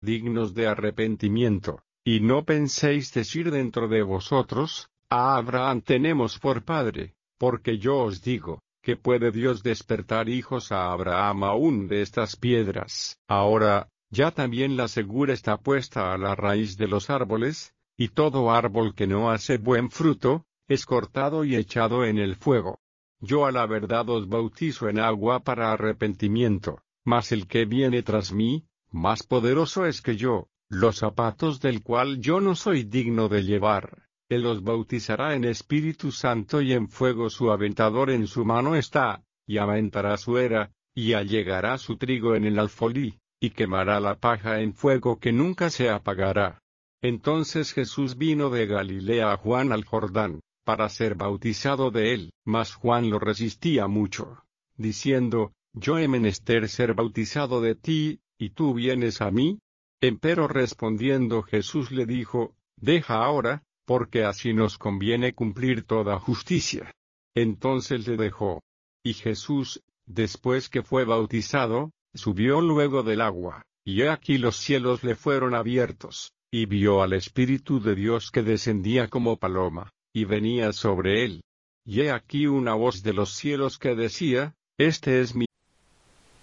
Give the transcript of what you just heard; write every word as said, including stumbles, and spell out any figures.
dignos de arrepentimiento, y no penséis decir dentro de vosotros, a Abraham tenemos por padre, porque yo os digo, que puede Dios despertar hijos a Abraham aún de estas piedras. Ahora, ya también la segura está puesta a la raíz de los árboles, y todo árbol que no hace buen fruto, es cortado y echado en el fuego. Yo a la verdad os bautizo en agua para arrepentimiento, mas el que viene tras mí, más poderoso es que yo, los zapatos del cual yo no soy digno de llevar. Él os bautizará en Espíritu Santo y en fuego, su aventador en su mano está, y aventará su era, y allegará su trigo en el alfolí, y quemará la paja en fuego que nunca se apagará. Entonces Jesús vino de Galilea a Juan al Jordán, para ser bautizado de él, mas Juan lo resistía mucho, diciendo, Yo he menester ser bautizado de ti, ¿y tú vienes a mí? Empero respondiendo Jesús le dijo, Deja ahora, porque así nos conviene cumplir toda justicia. Entonces le dejó. Y Jesús, después que fue bautizado, subió luego del agua, y he aquí los cielos le fueron abiertos, y vio al Espíritu de Dios que descendía como paloma, y venía sobre él. Y he aquí una voz de los cielos que decía, Este es mi